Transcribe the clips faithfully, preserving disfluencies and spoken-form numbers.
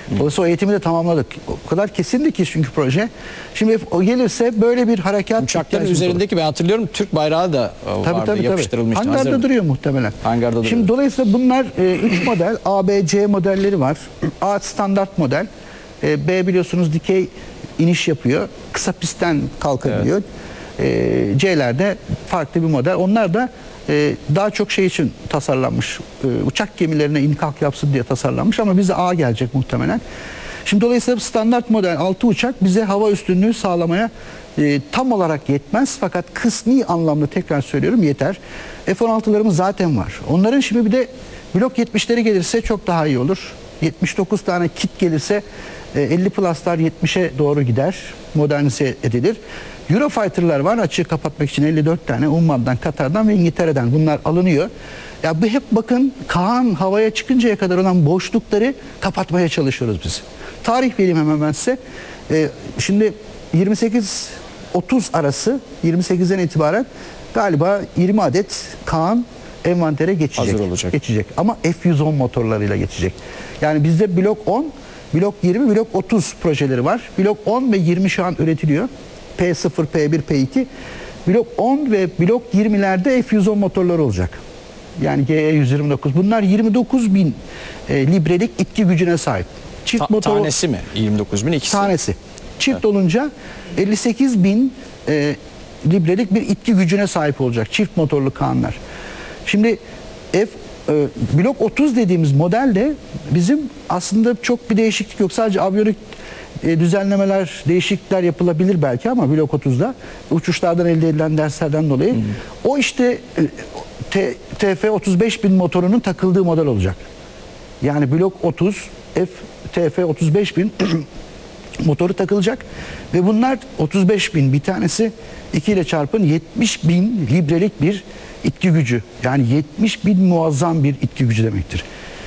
Dolayısıyla o eğitimi de tamamladık. O kadar kesindi ki çünkü proje. Şimdi o gelirse böyle bir harekat... Uçakların üzerindeki olur. Ben hatırlıyorum Türk bayrağı da tabii, vardı, tabii, yapıştırılmıştı. Hangarda hazır duruyor muhtemelen. Hangarda duruyor. Şimdi dolayısıyla bunlar üç model. A, B, C modelleri var. A standart model. E, B biliyorsunuz dikey iniş yapıyor. Kısa pistten kalkabiliyor. Evet. E, C'lerde farklı bir model. Onlar da e, daha çok şey için tasarlanmış. E, uçak gemilerine in kalk yapsın diye tasarlanmış ama bize A gelecek muhtemelen. Şimdi dolayısıyla standart model altı uçak bize hava üstünlüğü sağlamaya e, tam olarak yetmez. Fakat kısmi anlamda tekrar söylüyorum yeter. F on altılarımız zaten var. Onların şimdi bir de blok yetmişleri gelirse çok daha iyi olur. yetmiş dokuz tane kit gelirse e, elli pluslar yetmişe doğru gider. Modernize edilir. Eurofighter'lar var açığı kapatmak için elli dört tane Umman'dan, Katar'dan ve İngiltere'den bunlar alınıyor. Ya bu hep bakın Kaan havaya çıkıncaya kadar olan boşlukları kapatmaya çalışıyoruz biz. Tarih vereyim hemen ben size. Ee, şimdi yirmi sekiz otuz arası yirmi sekizden itibaren galiba yirmi adet Kaan envantere geçecek. Hazır olacak. Geçecek. Ama F yüz on motorlarıyla geçecek. Yani bizde blok on, blok yirmi, blok otuz projeleri var. Blok on ve yirmi şu an üretiliyor. P sıfır, P bir, P iki. Blok on ve blok yirmilerde F yüz on motorları olacak. Yani G E yüz yirmi dokuz. Bunlar yirmi dokuz bin e, librelik itki gücüne sahip. Çift Ta motor tanesi mi? yirmi dokuz bin ikisi. Tanesi. Çift evet. olunca elli sekiz bin e, librelik bir itki gücüne sahip olacak. Çift motorlu Kaanlar. Şimdi F e, blok otuz dediğimiz modelde bizim aslında çok bir değişiklik yok. Sadece aviyonik e, düzenlemeler, değişiklikler yapılabilir belki ama blok otuzda uçuşlardan elde edilen derslerden dolayı hmm. o işte e, T F otuz beş bin motorunun takıldığı model olacak. Yani blok otuz F T F otuz beş bin motoru takılacak ve bunlar otuz beş bin bir tanesi iki ile çarpın yetmiş bin librelik bir itki gücü. Yani yetmiş bin muazzam bir itki gücü demektir.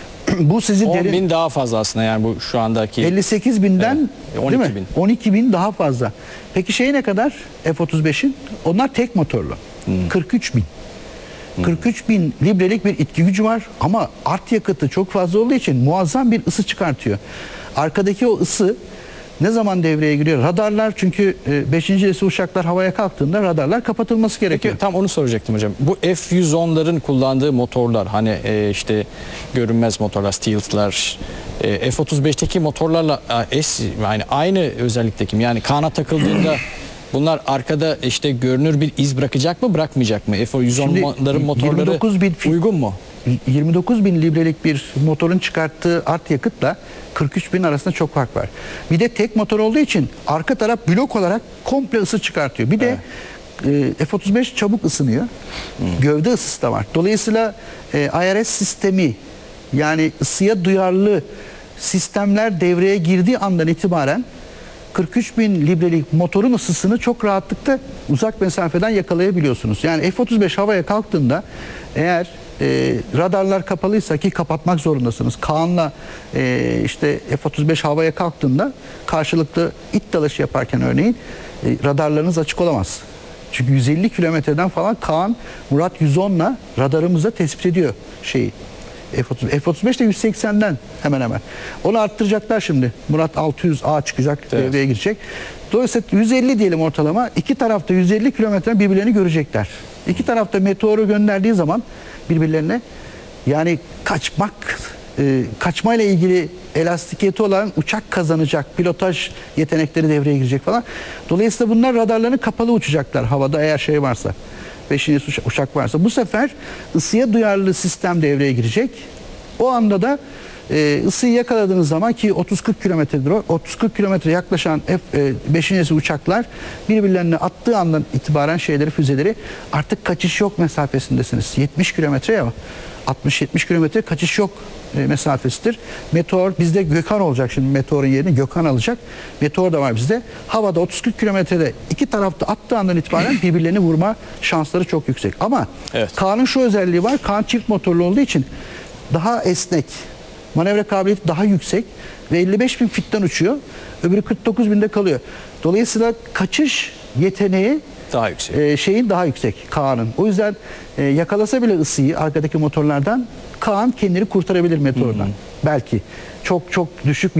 Bu sizi on derin... bin daha fazla aslında yani bu şu andaki... elli sekiz binden evet, on iki bin. on iki bin daha fazla. Peki şey ne kadar F otuz beşin? Onlar tek motorlu. Hmm. kırk üç bin. Hmm. kırk üç bin librelik bir itki gücü var ama art yakıtı çok fazla olduğu için muazzam bir ısı çıkartıyor. Arkadaki o ısı ne zaman devreye giriyor? Radarlar çünkü beşinci nesil uçaklar havaya kalktığında radarlar kapatılması gerekiyor. Peki, tam onu soracaktım hocam. Bu F yüz onların kullandığı motorlar hani e, işte görünmez motorlar, stealth'lar, e, F otuz beşteki motorlarla e, S yani aynı özellikteki mi? Yani Kaan'a takıldığında bunlar arkada işte görünür bir iz bırakacak mı, bırakmayacak mı? F yüz onların motorları uygun mu? yirmi dokuz bin librelik bir motorun çıkarttığı art yakıtla kırk üç bin arasında çok fark var. Bir de tek motor olduğu için arka taraf blok olarak komple ısı çıkartıyor. Bir de evet. e, F otuz beş çabuk ısınıyor. Hmm. Gövde ısısı da var. Dolayısıyla e, I R S sistemi yani ısıya duyarlı sistemler devreye girdiği andan itibaren kırk üç bin librelik motorun ısısını çok rahatlıkla uzak mesafeden yakalayabiliyorsunuz. Yani F otuz beş havaya kalktığında eğer e, radarlar kapalıysa ki kapatmak zorundasınız. Kaan'la e, işte F otuz beş havaya kalktığında karşılıklı it dalaşı yaparken örneğin e, radarlarınız açık olamaz. Çünkü yüz elli kilometreden falan Kaan Murat yüz onla radarımıza tespit ediyor şeyi. F otuz, F otuz beş de yüz seksenden hemen hemen. Onu arttıracaklar şimdi. Murat altı yüz A çıkacak, evet. Devreye girecek. Dolayısıyla yüz elli diyelim ortalama. İki tarafta yüz elli kilometre birbirlerini görecekler. İki tarafta meteoru gönderdiği zaman birbirlerine yani kaçmak, e, kaçmayla ilgili elastikiyeti olan uçak kazanacak, pilotaj yetenekleri devreye girecek falan. Dolayısıyla bunlar radarlarını kapalı uçacaklar havada eğer şey varsa. beşinci uçak varsa bu sefer ısıya duyarlı sistem devreye girecek. O anda da e, ısıyı yakaladığınız zaman ki otuz kırk kilometredir o. otuz kırk kilometre yaklaşan beşinci nesil uçaklar birbirlerine attığı andan itibaren şeyleri, füzeleri artık kaçış yok mesafesindesiniz. yetmiş kilometre ya altmış yetmiş kilometre kaçış yok e, mesafesidir. Meteor bizde Gökhan olacak şimdi Meteor'un yerini Gökhan alacak. Meteor da var bizde. Havada otuz kırk kilometrede iki tarafta attığı andan itibaren birbirlerini vurma şansları çok yüksek. Ama evet. Kaan'ın şu özelliği var. Kaan çift motorlu olduğu için daha esnek. Manevra kabiliyeti daha yüksek ve elli beş bin fitten uçuyor. Öbürü kırk dokuz binde kalıyor. Dolayısıyla kaçış yeteneği daha yüksek. E, şeyin daha yüksek Kaan'ın. O yüzden e, yakalasa bile ısıyı arkadaki motorlardan Kaan kendini kurtarabilir Meteor'dan. Belki çok çok düşük